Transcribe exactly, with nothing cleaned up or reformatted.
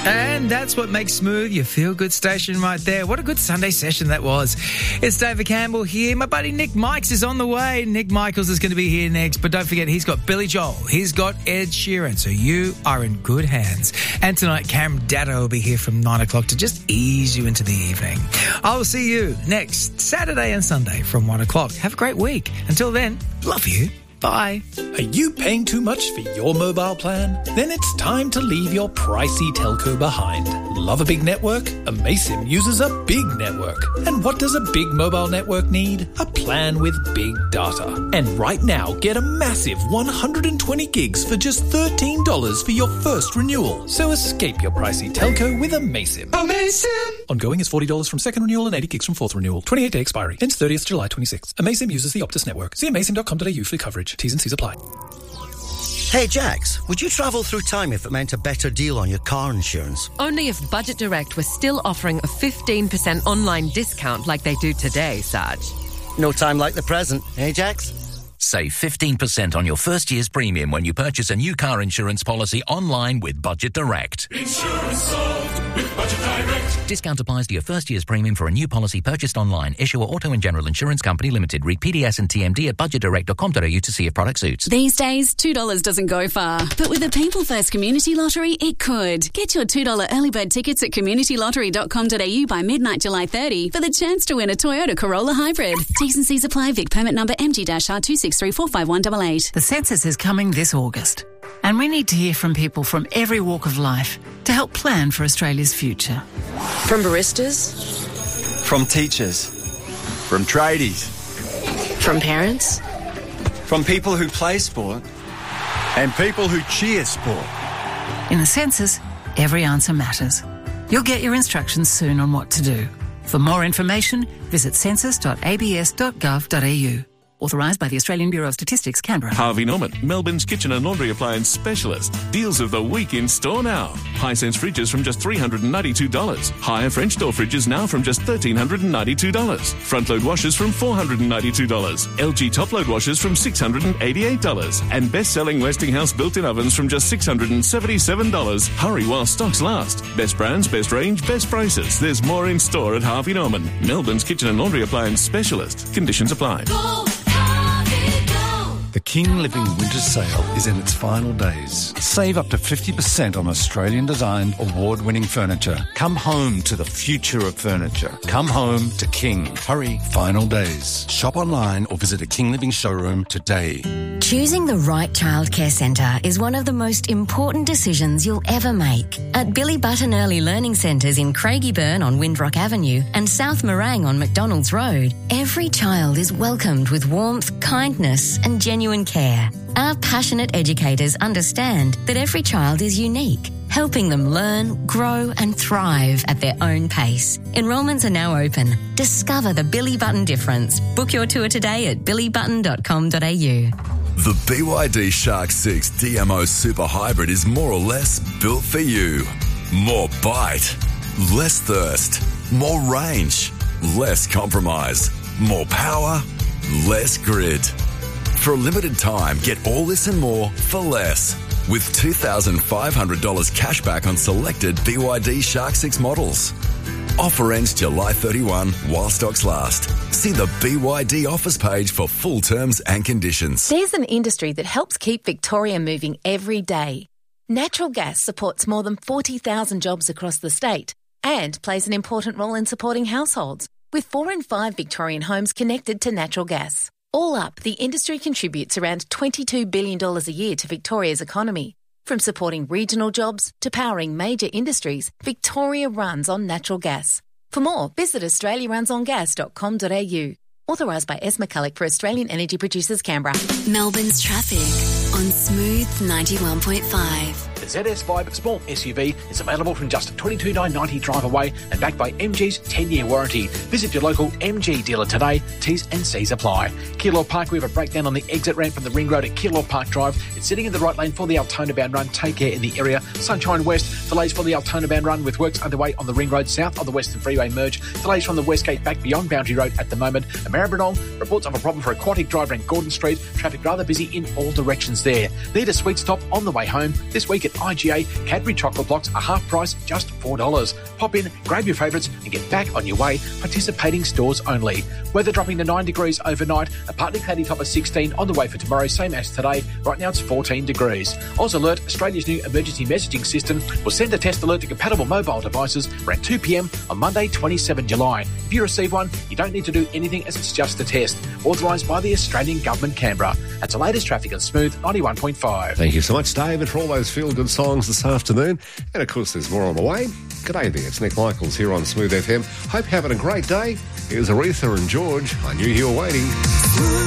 And that's what makes Smooth your feel-good station right there. What a good Sunday session that was. It's David Campbell here. My buddy Nick Mikes is on the way. Nick Michaels is going to be here next. But don't forget, he's got Billy Joel. He's got Ed Sheeran. So you are in good hands. And tonight, Cam Dada will be here from nine o'clock to just ease you into the evening. I will see you next Saturday and Sunday from one o'clock. Have a great week. Until then, love you. Bye. Are you paying too much for your mobile plan? Then it's time to leave your pricey telco behind. Love a big network? Amaysim uses a big network. And what does a big mobile network need? A plan with big data. And right now, get a massive one hundred twenty gigs for just thirteen dollars for your first renewal. So escape your pricey telco with Amaysim. Amaysim! Ongoing is forty dollars from second renewal and eighty gigs from fourth renewal. twenty-eight day expiry. Ends thirtieth July twenty-sixth. Amaysim uses the Optus network. See amaysim dot com dot a u for coverage. T's and C's apply. Hey Jax, would you travel through time if it meant a better deal on your car insurance? Only if Budget Direct was still offering a fifteen percent online discount like they do today, Sarge. No time like the present, eh Jax? Save fifteen percent on your first year's premium when you purchase a new car insurance policy online with Budget Direct. Insurance solved with Budget Direct. Discount applies to your first year's premium for a new policy purchased online. Issuer Auto and General Insurance Company Limited. Read P D S and T M D at budget direct dot com dot a u to see if product suits. These days, two dollars doesn't go far. But with the People First Community Lottery, it could. Get your two dollars early bird tickets at community lottery dot com dot a u by midnight July thirtieth for the chance to win a Toyota Corolla Hybrid. T's and C's apply. Vic permit number M G R two six three four five one eight eight. The census is coming this August, and we need to hear from people from every walk of life to help plan for Australia's future. From baristas, from teachers, from tradies, from parents, from people who play sport, and people who cheer sport. In the census, every answer matters. You'll get your instructions soon on what to do. For more information, visit census dot a b s dot gov dot a u. Authorised by the Australian Bureau of Statistics, Canberra. Harvey Norman, Melbourne's kitchen and laundry appliance specialist. Deals of the week in store now. Hisense fridges from just three hundred ninety-two dollars. Higher French door fridges now from just one thousand three hundred ninety-two dollars. Front load washers from four hundred ninety-two dollars. L G top load washers from six hundred eighty-eight dollars. And best-selling Westinghouse built-in ovens from just six hundred seventy-seven dollars. Hurry while stocks last. Best brands, best range, best prices. There's more in store at Harvey Norman, Melbourne's kitchen and laundry appliance specialist. Conditions apply. Go! The King Living Winter Sale is in its final days. Save up to fifty percent on Australian-designed, award-winning furniture. Come home to the future of furniture. Come home to King. Hurry, final days. Shop online or visit a King Living showroom today. Choosing the right childcare centre is one of the most important decisions you'll ever make. At Billy Button Early Learning Centres in Craigieburn on Windrock Avenue and South Morang on McDonald's Road, every child is welcomed with warmth, kindness and genuine care. Our passionate educators understand that every child is unique, helping them learn, grow and thrive at their own pace. Enrolments are now open. Discover the Billy Button difference. Book your tour today at billy button dot com dot a u. The B Y D Shark six D M O Super Hybrid is more or less built for you. More bite, less thirst, more range, less compromise, more power, less grid. For a limited time, get all this and more for less. With two thousand five hundred dollars cash back on selected B Y D Shark six models. Offer ends July thirty-first while stocks last. See the B Y D offers page for full terms and conditions. There's an industry that helps keep Victoria moving every day. Natural gas supports more than forty thousand jobs across the state and plays an important role in supporting households, with four in five Victorian homes connected to natural gas. All up, the industry contributes around twenty-two billion dollars a year to Victoria's economy. From supporting regional jobs to powering major industries, Victoria runs on natural gas. For more, visit australia runs on gas dot com dot a u. Authorised by S. McCulloch for Australian Energy Producers, Canberra. Melbourne's traffic on Smooth ninety-one point five. The Z S Vibe Small S U V is available from just twenty-two thousand nine hundred ninety dollars drive away and backed by M G's ten-year warranty. Visit your local M G dealer today. T's and C's apply. Keilor Park, we have a breakdown on the exit ramp from the ring road at Keilor Park Drive. It's sitting in the right lane for the Altona bound run. Take care in the area. Sunshine West, delays for the Altona bound run with works underway on the ring road south of the Western Freeway merge. Delays from the West Gate back beyond Boundary Road at the moment. And Maribyrnong, reports of a problem for Aquatic Drive around Gordon Street. Traffic rather busy in all directions there. Need a sweet stop on the way home this week at with I G A Cadbury chocolate blocks a half price, just four dollars. Pop in, grab your favourites and get back on your way. Participating stores only. Weather dropping to nine degrees overnight, a partly cloudy top of sixteen on the way for tomorrow, same as today. Right now it's fourteen degrees. Oz Alert, Australia's new emergency messaging system, will send a test alert to compatible mobile devices around two p.m. on Monday, the twenty-seventh of July. If you receive one, you don't need to do anything as it's just a test. Authorised by the Australian Government, Canberra. That's the latest traffic on Smooth ninety-one point five. Thank you so much, David, for all those feel-good songs this afternoon. And, of course, there's more on the way. G'day there, it's Nick Michaels here on Smooth F M. Hope you're having a great day. Here's Aretha and George. I knew you were waiting.